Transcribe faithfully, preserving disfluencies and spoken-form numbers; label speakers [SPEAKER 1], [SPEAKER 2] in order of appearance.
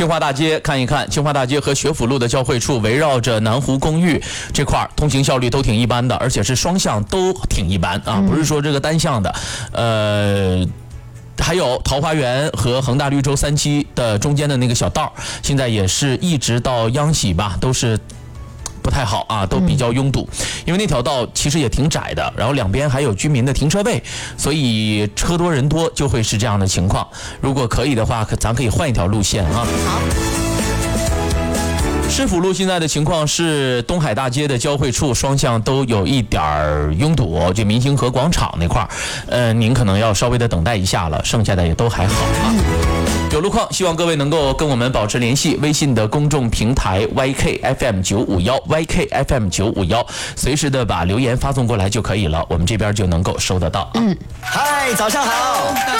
[SPEAKER 1] 清华大街看一看，清华大街和学府路的交汇处围绕着南湖公寓这块，通行效率都挺一般的，而且是双向都挺一般啊，不是说这个单向的，呃。还有桃花源和恒大绿洲三期的中间的那个小道，现在也是一直到央喜吧，都是不太好啊，都比较拥堵，因为那条道其实也挺窄的，然后两边还有居民的停车位，所以车多人多就会是这样的情况。如果可以的话，可咱可以换一条路线啊。
[SPEAKER 2] 好。
[SPEAKER 1] 市府路现在的情况是东海大街的交汇处双向都有一点儿拥堵，就明星河广场那块儿，呃，您可能要稍微的等待一下了，剩下的也都还好啊。有路况，希望各位能够跟我们保持联系。微信的公众平台 Y K F M 九五一 Y K F M 九五一，随时的把留言发送过来就可以了，我们这边就能够收得到啊。
[SPEAKER 2] 嗯，
[SPEAKER 3] 嗨，早上好。